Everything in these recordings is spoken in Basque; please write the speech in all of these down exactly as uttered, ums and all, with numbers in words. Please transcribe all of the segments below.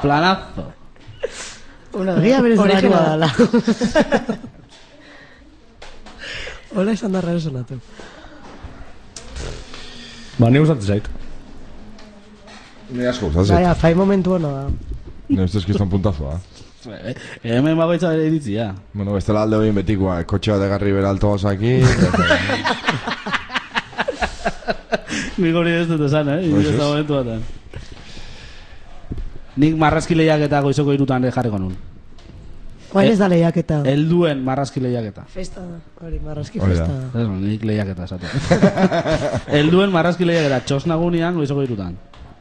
Planazo. Una guía berez barua dala. Hola esan da raro sonatu. Ba, ni gustatzen zait. Ni asko gustatzen. Baina, fai momentu hona da. Ni ustez kiston puntazoa. Hemen bagoitza bere iritzia. Bueno, bestela alde hori betikoa, kotxe bat egarri bera altogozaki. Nik hori ez dut esan, eh? Ez da momentu batean. Nik marrazki lehiaketa goizoko irutan jarriko nun. Guain ez da lehiaketa. Helduen marrazki lehiaketa. Festa da, hori marrazki festa da. Ez, nik lehiaketa esatu. Helduen marrazki lehiaketa, txosnagunean goizoko irutan.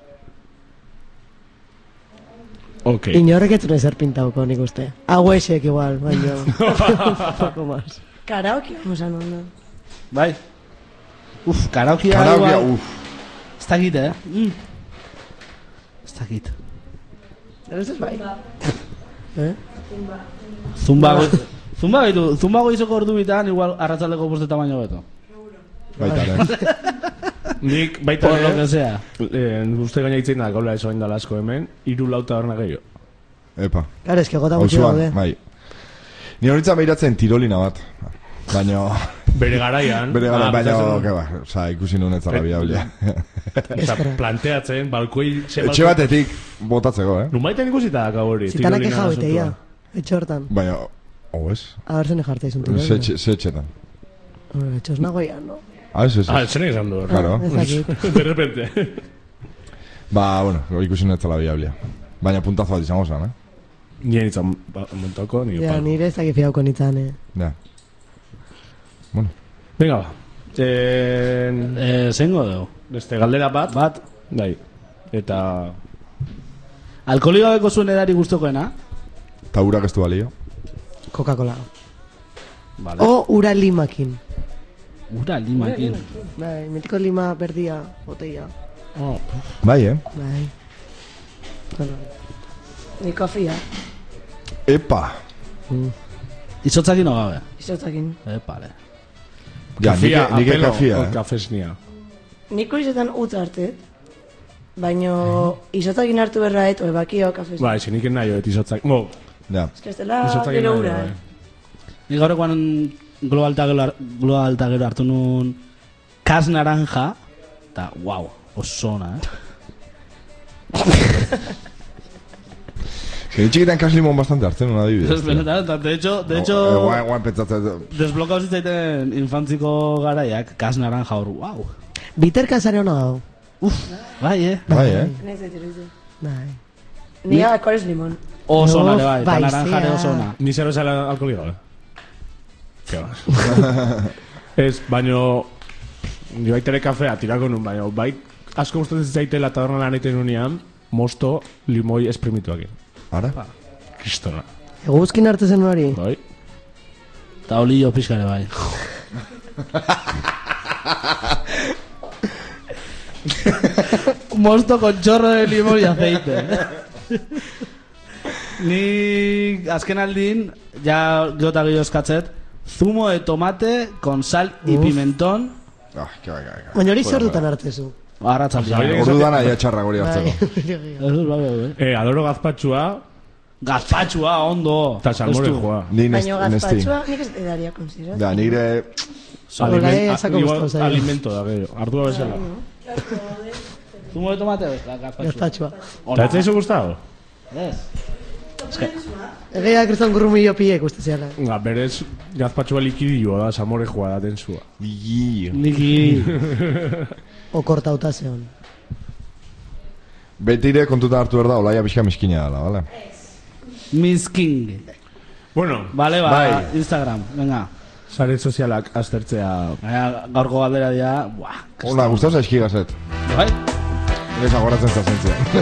Ok. Inorrek etzune zer pintauko nik uste. Hauesek igual, baina. Poco más. Karaoke, osan ondo. Bai. Uf, karaokia Karaokia, igual. uf. Ez dakit, eh? Mm. Ez dakit. Ez ez bai. Eh? Zumba, zumba gaitu, zumba goizoko ordu bitan, igual arratzaldeko bosteta baino beto. Baita, eh? Nik baita Por lo que sea. Uste gaina itzen da, gaula ez oain dala asko hemen, iru lauta horna gehiago. Epa. Claro, es que gota gutxi Auzoan, daude. bai. Ni horitzan behiratzen tirolina bat. Baina... Bere garaian. Bere gara, ah, baina, pentsatzen- ke ba, oza, ikusi nuen ez zara biablia. Eta planteatzen, balkoi... ze Etxe balkoi- batetik botatzeko, eh? Numaiten ikusita da hori. Zitanak tirolina eja beteia. asuntua. Etxe hortan. Baina, hau ez? A ver, zene jarta izun Ze tirolina. ze etxetan. Etxe osnagoian, no? Ah, ez, ez, Ah, ez. zen egin du. Claro. Ez dakit. De repente. Ba, bueno, ikusi nuen ez zara biablia. Baina puntazo bat izango zen, eh? Nien itzan montoko, ni Ja, pal. nire ez dakit fiauko nintzen, eh? Ja. Bueno. Venga, ba. En... Eh, zengo dugu. Beste galdera bat. Bat, Bai. Eta... alkoholi gabeko zuen edari guztokoena. Ta urak ez du balio. Coca-Cola. Vale. O ura limakin. Ura limakin. Bai, mitiko lima berdia, botella. Oh. Bai, eh? Bai. Bueno. Ni kofia. Epa! Izotzakin no gabe. Izotzakin. Epale. Ja, nik nik kafia, eh? Kafesnia. Niko izotan utz hartet, baino izotzakin hartu berra eto, ebakio kafez. Bai, zeniken nahi hoet izotzak. Bo, Ja. Ez que ez dela izotzakin gero nahi ura, bai. eh? Nik gaurrekoan global eta gero, global eta gero hartu nun kas naranja, eta wow, oso ona, eh? Que txikitan kas limon bastante hartzen un adibidez. Ez benetan, eta de hecho, de hecho, Guain, guain pentsatzen... desblokau zitzaiten infantziko garaiak, kas naranja hor, wow. Biterka zare hona dago. Uf, bai, eh? Bai, eh? Naiz diturutu. Bai. Ni alkoholez limon. Oso No, ona ere bai, eta bai, naranjare zea. oso ona. Ni zero zela alkoholi gabe. Ke ba. Ez, baino... Jo baitere kafea tirako nun, baino, bai asko gustatzen zaitela tabernan lan egiten nunean, mosto limoi esprimituakin. Ara? Kristona. Eguzkin hartu zen hori. Bai? Eta olio pixkare bai. Mosto con chorro de limón y aceite. Ni azken aldin, ja gota gehiago eskatzet, zumo de tomate con sal y Uf. pimentón. Ah, que bai, bai, bai. Baina hori zer dutan hartezu. Arratzaldean. Ordu dana ja txarra gori hartzeko. Ez dut, bai, bai. Eh, adoro gazpatxua Gazpatxua, ondo. eta salmorejoa. Ni nesti. Baina gazpatxua nik ez edaria konsideratzen. Da, nire... Hola, Aliment- eh, sako igual gustosa, eh. alimento da, gero. Ardua bezala. Zumo de tomate, gazpatxua. Gazpatxua. Eta ez zaizu gustado? Ez. Egeak kriston gurrumillo piek uste ziala. Ga, berez gazpatxua likidioa da, salmorejoa da tensua. Ii. Niki. O kortauta zeon. Betire kontuta hartu behar da, olaia pixka miskina dela, vale? Miss King. Bueno, Vale, ba, Bai. Instagram, venga. sare sozialak aztertzea. Baina, gaurko galdera dira, buah. Ona, gustau zaizki gazet. Bai? Ez agoratzen zazentzia.